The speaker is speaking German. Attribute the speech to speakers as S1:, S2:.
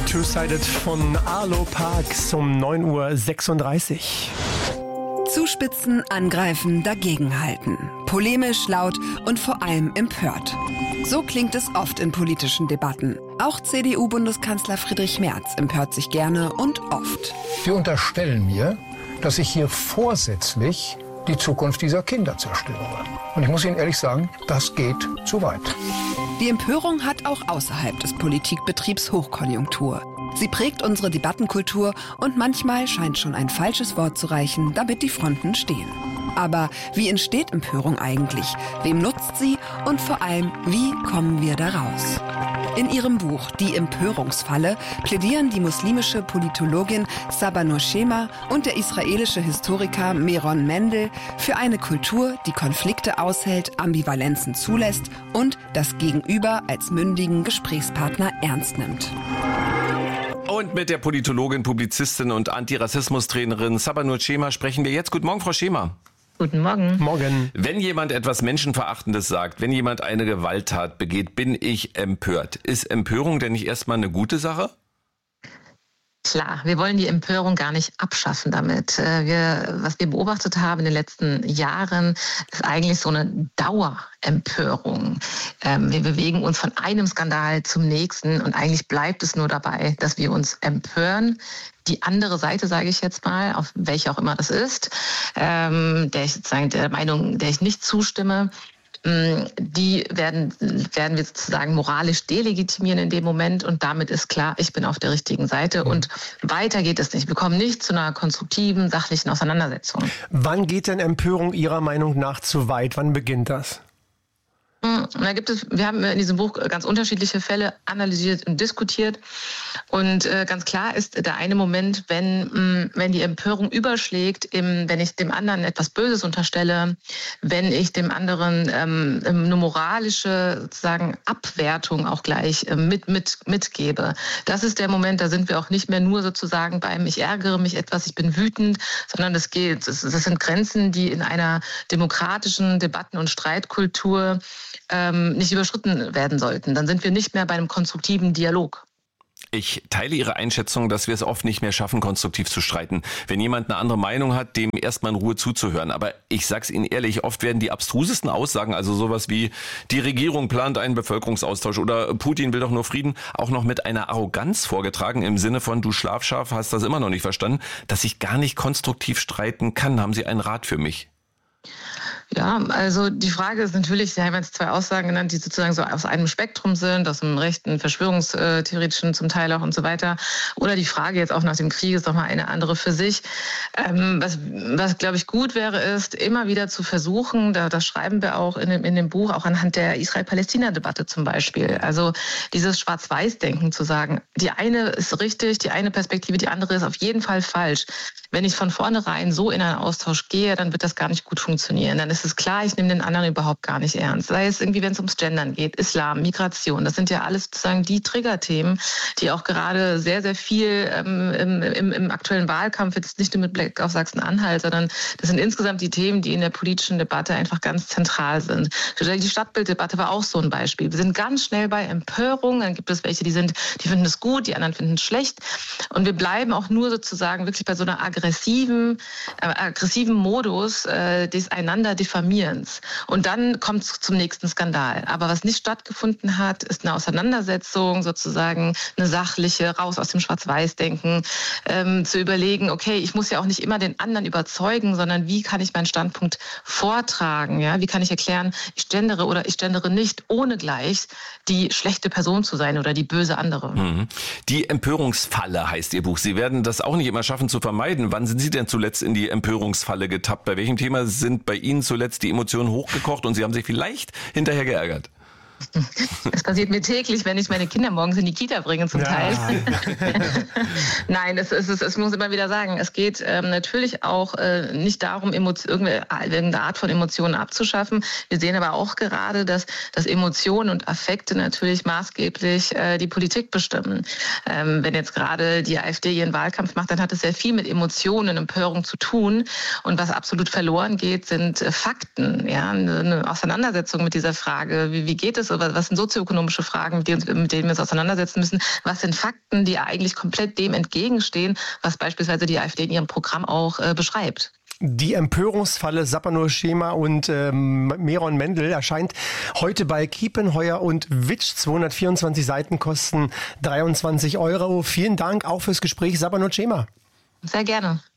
S1: Two-Sided von Arlo Parks um 9:36 Uhr.
S2: Zuspitzen, angreifen, dagegenhalten. Polemisch, laut und vor allem empört. So klingt es oft in politischen Debatten. Auch CDU-Bundeskanzler Friedrich Merz empört sich gerne und oft.
S3: Sie unterstellen mir, dass ich hier vorsätzlich die Zukunft dieser Kinder zerstöre. Und ich muss Ihnen ehrlich sagen, das geht zu weit.
S2: Die Empörung hat auch außerhalb des Politikbetriebs Hochkonjunktur. Sie prägt unsere Debattenkultur und manchmal scheint schon ein falsches Wort zu reichen, damit die Fronten stehen. Aber wie entsteht Empörung eigentlich? Wem nutzt sie? Und vor allem, wie kommen wir da raus? In ihrem Buch Die Empörungsfalle plädieren die muslimische Politologin Saba Nurchema und der israelische Historiker Meron Mendel für eine Kultur, die Konflikte aushält, Ambivalenzen zulässt und das Gegenüber als mündigen Gesprächspartner ernst nimmt.
S4: Und mit der Politologin, Publizistin und Antirassismus-Trainerin Saba Nurchema sprechen wir jetzt. Guten Morgen, Frau Schema.
S5: Guten Morgen.
S1: Morgen.
S4: Wenn jemand etwas Menschenverachtendes sagt, wenn jemand eine Gewalttat begeht, bin ich empört. Ist Empörung denn nicht erstmal eine gute Sache?
S5: Klar, wir wollen die Empörung gar nicht abschaffen damit. Was wir beobachtet haben in den letzten Jahren, ist eigentlich so eine Dauerempörung. Wir bewegen uns von einem Skandal zum nächsten und eigentlich bleibt es nur dabei, dass wir uns empören. Die andere Seite, sage ich jetzt mal, auf welche auch immer das ist, der Meinung, der ich nicht zustimme, die werden wir sozusagen moralisch delegitimieren in dem Moment und damit ist klar, ich bin auf der richtigen Seite und weiter geht es nicht. Wir kommen nicht zu einer konstruktiven, sachlichen Auseinandersetzung.
S1: Wann geht denn Empörung Ihrer Meinung nach zu weit? Wann beginnt das?
S5: Wir haben in diesem Buch ganz unterschiedliche Fälle analysiert und diskutiert. Und ganz klar ist der eine Moment, wenn die Empörung überschlägt, wenn ich dem anderen etwas Böses unterstelle, wenn ich dem anderen eine moralische sozusagen Abwertung auch gleich mitgebe. Das ist der Moment, da sind wir auch nicht mehr nur sozusagen beim ich ärgere mich etwas, ich bin wütend, sondern das sind Grenzen, die in einer demokratischen Debatten- und Streitkultur nicht überschritten werden sollten. Dann sind wir nicht mehr bei einem konstruktiven Dialog.
S4: Ich teile Ihre Einschätzung, dass wir es oft nicht mehr schaffen, konstruktiv zu streiten. Wenn jemand eine andere Meinung hat, dem erstmal in Ruhe zuzuhören. Aber ich sag's Ihnen ehrlich, oft werden die abstrusesten Aussagen, also sowas wie die Regierung plant einen Bevölkerungsaustausch oder Putin will doch nur Frieden, auch noch mit einer Arroganz vorgetragen im Sinne von du Schlafschaf hast das immer noch nicht verstanden, dass ich gar nicht konstruktiv streiten kann. Haben Sie einen Rat für mich?
S5: Ja, also die Frage ist natürlich, Sie haben jetzt zwei Aussagen genannt, die sozusagen so aus einem Spektrum sind, aus dem rechten, verschwörungstheoretischen zum Teil auch und so weiter. Oder die Frage jetzt auch nach dem Krieg ist doch mal eine andere für sich. Was glaube ich gut wäre, ist immer wieder zu versuchen, das schreiben wir auch in dem Buch, auch anhand der Israel-Palästina-Debatte zum Beispiel. Also dieses Schwarz-Weiß-Denken zu sagen, die eine ist richtig, die eine Perspektive, die andere ist auf jeden Fall falsch. Wenn ich von vornherein so in einen Austausch gehe, dann wird das gar nicht gut funktionieren. Dann ist es klar, ich nehme den anderen überhaupt gar nicht ernst. Sei es irgendwie, wenn es ums Gendern geht, Islam, Migration. Das sind ja alles sozusagen die Triggerthemen, die auch gerade sehr, sehr viel im aktuellen Wahlkampf, jetzt nicht nur mit Blick auf Sachsen-Anhalt, sondern das sind insgesamt die Themen, die in der politischen Debatte einfach ganz zentral sind. Die Stadtbilddebatte war auch so ein Beispiel. Wir sind ganz schnell bei Empörung. Dann gibt es welche, die finden es gut, die anderen finden es schlecht. Und wir bleiben auch nur sozusagen wirklich bei so einer aggressiven Modus des einander Diffamierens. Und dann kommt es zum nächsten Skandal. Aber was nicht stattgefunden hat, ist eine Auseinandersetzung, sozusagen eine sachliche, raus aus dem Schwarz-Weiß-Denken, zu überlegen, okay, ich muss ja auch nicht immer den anderen überzeugen, sondern wie kann ich meinen Standpunkt vortragen? Ja? Wie kann ich erklären, ich gendere oder ich gendere nicht, ohne gleich die schlechte Person zu sein oder die böse andere.
S4: Die Empörungsfalle heißt Ihr Buch. Sie werden das auch nicht immer schaffen zu vermeiden. Wann sind Sie denn zuletzt in die Empörungsfalle getappt? Bei welchem Thema sind bei Ihnen zuletzt die Emotionen hochgekocht und Sie haben sich vielleicht hinterher geärgert?
S5: Das passiert mir täglich, wenn ich meine Kinder morgens in die Kita bringe zum Teil. Nein, es muss immer wieder sagen, es geht natürlich auch nicht darum, irgendeine Art von Emotionen abzuschaffen. Wir sehen aber auch gerade, dass Emotionen und Affekte natürlich maßgeblich die Politik bestimmen. Wenn jetzt gerade die AfD ihren Wahlkampf macht, dann hat es sehr viel mit Emotionen und Empörung zu tun. Und was absolut verloren geht, sind Fakten. Ja? Eine Auseinandersetzung mit dieser Frage, wie geht es was sind sozioökonomische Fragen, mit denen wir uns auseinandersetzen müssen, was sind Fakten, die eigentlich komplett dem entgegenstehen, was beispielsweise die AfD in ihrem Programm auch beschreibt.
S1: Die Empörungsfalle Zapanur Schema und Meron Mendel erscheint heute bei Kiepenheuer und Witsch. 224 Seiten kosten 23 €. Vielen Dank auch fürs Gespräch, Zapanur Schema.
S5: Sehr gerne.